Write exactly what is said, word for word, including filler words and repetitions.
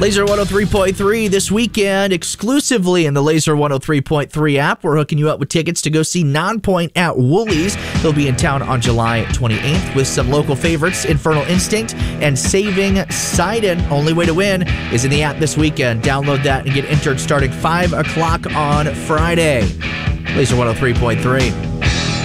Laser one oh three point three this weekend, exclusively in the Laser one oh three point three app. We're hooking you up with tickets to go see Nonpoint at Woolies. They'll be in town on July twenty-eighth with some local favorites, Infernal Instinct and Saving Sidon. Only way to win is in the app this weekend. Download that and get entered starting five o'clock on Friday. Laser one oh three point three.